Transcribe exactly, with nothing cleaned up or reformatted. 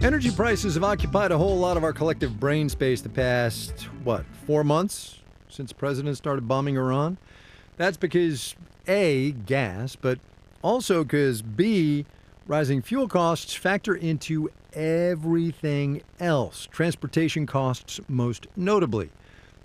Energy prices have occupied a whole lot of our collective brain space the past, what, four months since the president started bombing Iran? That's because, A, gas, but also because, B, rising fuel costs factor into everything else, transportation costs most notably.